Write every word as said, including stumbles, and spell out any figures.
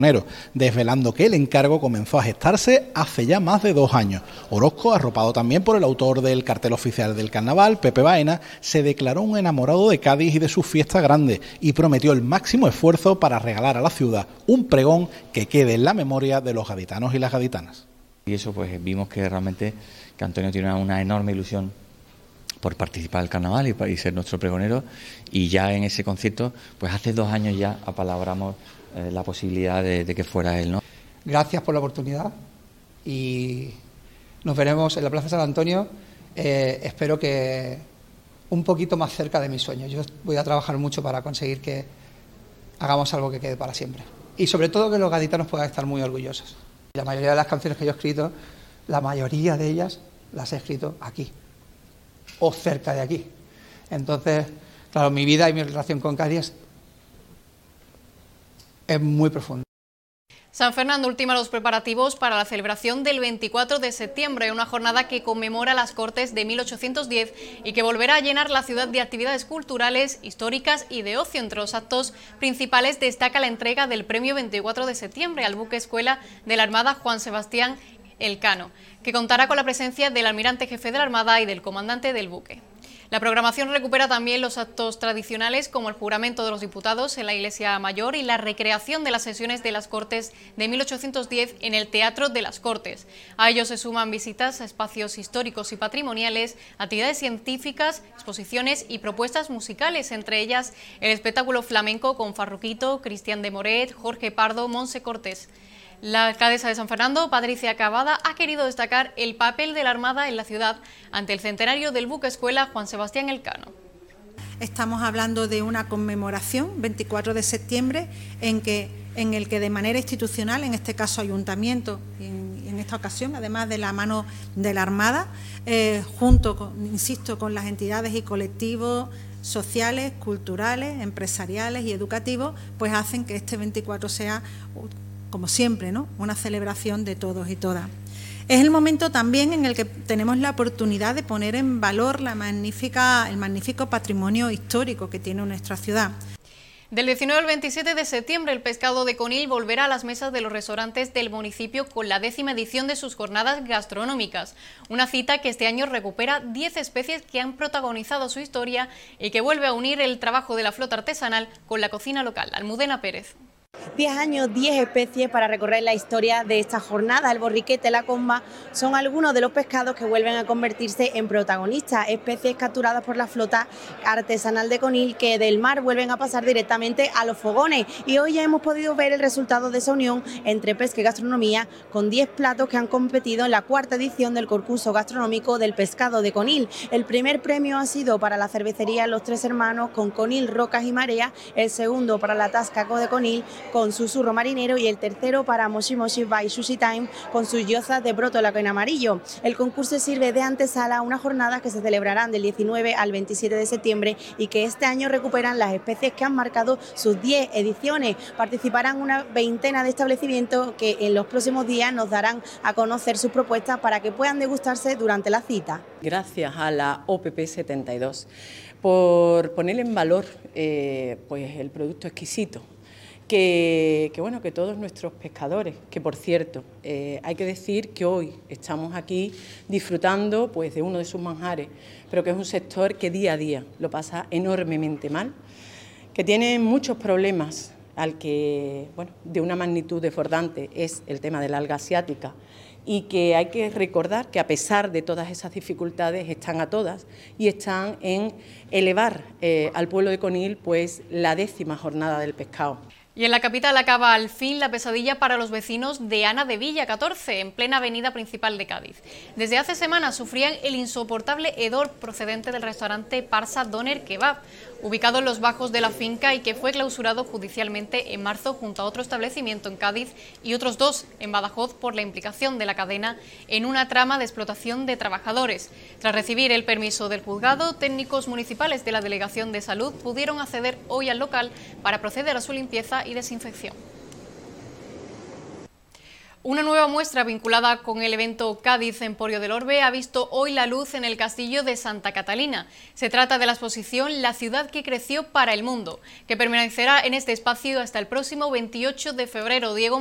desvelando que el encargo comenzó a gestarse hace ya más de dos años. Orozco, arropado también por el autor del cartel oficial del carnaval, Pepe Baena, se declaró un enamorado de Cádiz y de sus fiestas grandes y prometió el máximo esfuerzo para regalar a la ciudad un pregón que quede en la memoria de los gaditanos y las gaditanas. Y eso pues vimos que realmente que Antonio tiene una, una enorme ilusión por participar del carnaval y, y ser nuestro pregonero, y ya en ese concierto pues hace dos años ya apalabramos Eh, la posibilidad de, de que fuera él, ¿no? Gracias por la oportunidad y nos veremos en la Plaza San Antonio, eh, espero que un poquito más cerca de mis sueños. Yo voy a trabajar mucho para conseguir que hagamos algo que quede para siempre y sobre todo que los gaditanos puedan estar muy orgullosos. La mayoría de las canciones que yo he escrito, la mayoría de ellas las he escrito aquí o cerca de aquí. Entonces, claro, mi vida y mi relación con Cádiz es muy profundo. San Fernando ultima los preparativos para la celebración del veinticuatro de septiembre, una jornada que conmemora las Cortes de mil ochocientos diez y que volverá a llenar la ciudad de actividades culturales, históricas y de ocio. Entre los actos principales destaca la entrega del premio veinticuatro de septiembre al buque escuela de la Armada Juan Sebastián Elcano, que contará con la presencia del almirante jefe de la Armada y del comandante del buque. La programación recupera también los actos tradicionales como el juramento de los diputados en la Iglesia Mayor y la recreación de las sesiones de las Cortes de mil ochocientos diez en el Teatro de las Cortes. A ello se suman visitas a espacios históricos y patrimoniales, actividades científicas, exposiciones y propuestas musicales, entre ellas el espectáculo flamenco con Farruquito, Cristian de Moret, Jorge Pardo, Monse Cortés. La alcaldesa de San Fernando, Patricia Cavada, ha querido destacar el papel de la Armada en la ciudad ante el centenario del buque escuela Juan Sebastián Elcano. Estamos hablando de una conmemoración, veinticuatro de septiembre, en, que, en el que de manera institucional, en este caso ayuntamiento, en, en esta ocasión, además de la mano de la Armada, eh, junto, con, insisto, con las entidades y colectivos sociales, culturales, empresariales y educativos, pues hacen que este veinticuatro sea, como siempre, ¿no?, una celebración de todos y todas. Es el momento también en el que tenemos la oportunidad de poner en valor la magnífica, el magnífico patrimonio histórico que tiene nuestra ciudad. Del diecinueve al veintisiete de septiembre, el pescado de Conil volverá a las mesas de los restaurantes del municipio con la décima edición de sus jornadas gastronómicas. Una cita que este año recupera diez especies que han protagonizado su historia y que vuelve a unir el trabajo de la flota artesanal con la cocina local. Almudena Pérez. diez años, diez especies para recorrer la historia de esta jornada. El borriquete, la comba, son algunos de los pescados que vuelven a convertirse en protagonistas, especies capturadas por la flota artesanal de Conil que del mar vuelven a pasar directamente a los fogones. Y hoy ya hemos podido ver el resultado de esa unión entre pesca y gastronomía con diez platos que han competido en la cuarta edición del concurso gastronómico del pescado de Conil. El primer premio ha sido para la cervecería Los Tres Hermanos con Conil Rocas y Marea, el segundo para la Tascaco de Conil con susurro marinero y el tercero para Moshi Moshi by Sushi Time con sus gyozas de brótola con amarillo. El concurso sirve de antesala a unas jornadas que se celebrarán del diecinueve al veintisiete de septiembre y que este año recuperan las especies que han marcado sus diez ediciones. Participarán una veintena de establecimientos que en los próximos días nos darán a conocer sus propuestas para que puedan degustarse durante la cita. Gracias a la O P P setenta y dos por poner en valor eh, pues el producto exquisito. Que, que bueno, que todos nuestros pescadores, que por cierto, eh, hay que decir que hoy estamos aquí disfrutando pues de uno de sus manjares, pero que es un sector que día a día lo pasa enormemente mal, que tiene muchos problemas, al que, bueno, de una magnitud desbordante es el tema de la alga asiática, y que hay que recordar que a pesar de todas esas dificultades están a todas y están en elevar eh, al pueblo de Conil pues la décima jornada del pescado. Y en la capital acaba al fin la pesadilla para los vecinos de Ana de Villa catorce, en plena avenida principal de Cádiz. Desde hace semanas sufrían el insoportable hedor procedente del restaurante Parsa Doner Kebab, ubicado en los bajos de la finca y que fue clausurado judicialmente en marzo junto a otro establecimiento en Cádiz y otros dos en Badajoz por la implicación de la cadena en una trama de explotación de trabajadores. Tras recibir el permiso del juzgado, técnicos municipales de la Delegación de Salud pudieron acceder hoy al local para proceder a su limpieza y desinfección. Una nueva muestra vinculada con el evento Cádiz Emporio del Orbe ha visto hoy la luz en el Castillo de Santa Catalina. Se trata de la exposición La ciudad que creció para el mundo, que permanecerá en este espacio hasta el próximo veintiocho de febrero. Diego